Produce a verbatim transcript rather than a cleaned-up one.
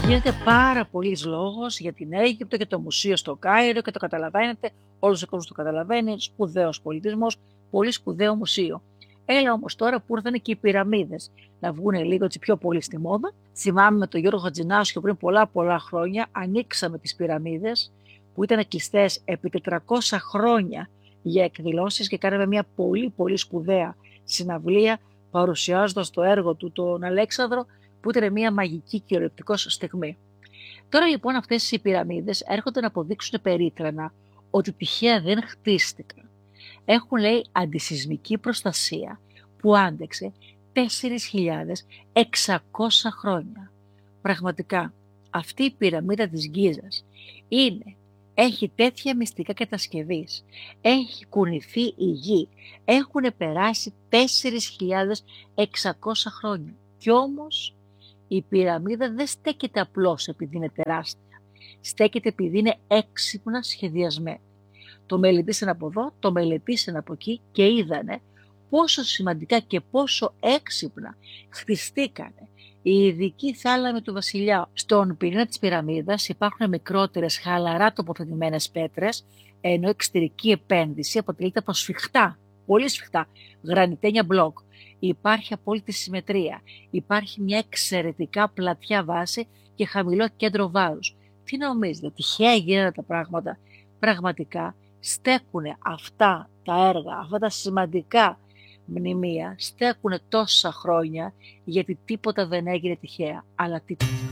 Γίνεται πάρα πολύς λόγος για την Αίγυπτο και το μουσείο στο Κάιρο και το καταλαβαίνετε, όλος ο κόσμος το καταλαβαίνει, σπουδαίος πολιτισμός, πολύ σπουδαίο μουσείο. Έλα όμως τώρα που ήρθαν και οι πυραμίδες να βγουν λίγο έτσι πιο πολύ στη μόδα. Θυμάμαι με τον Γιώργο Χατζηνάσιο πριν πολλά πολλά χρόνια ανοίξαμε τις πυραμίδες που ήταν κλειστές επί τετρακόσια χρόνια για εκδηλώσεις και κάναμε μια πολύ πολύ σπουδαία συναυλία παρουσιάζοντας το έργο του τον Αλέξανδρο, που ήταν μια μαγική κυριολεκτικός στιγμή. Τώρα λοιπόν αυτές οι πυραμίδες έρχονται να αποδείξουν περίτρανα ότι τυχαία δεν χτίστηκαν. Έχουν λέει αντισυσμική προστασία που άντεξε τέσσερις χιλιάδες εξακόσια χρόνια. Πραγματικά αυτή η πυραμίδα της Γκίζας είναι, έχει τέτοια μυστικά κατασκευής, έχει κουνηθεί η γη, έχουν περάσει τέσσερις χιλιάδες εξακόσια χρόνια κι όμως η πυραμίδα δεν στέκεται απλώς επειδή είναι τεράστια. Στέκεται επειδή είναι έξυπνα σχεδιασμένη. Το μελετήσαν από εδώ, το μελετήσαν από εκεί και είδανε πόσο σημαντικά και πόσο έξυπνα χτιστήκανε οι ειδικοί θάλαμοι του βασιλιά. Στον πυρήνα της πυραμίδας υπάρχουν μικρότερες χαλαρά τοποθετημένες πέτρες, ενώ η εξωτερική επένδυση αποτελείται από σφιχτά, πολύ σφιχτά, γρανιτένια μπλοκ. Υπάρχει απόλυτη συμμετρία. Υπάρχει μια εξαιρετικά πλατιά βάση και χαμηλό κέντρο βάρους. Τι νομίζετε, τυχαία γίνανε τα πράγματα? Πραγματικά στέκουν αυτά τα έργα, αυτά τα σημαντικά μνημεία, στέκουν τόσα χρόνια γιατί τίποτα δεν έγινε τυχαία, αλλά τίποτα.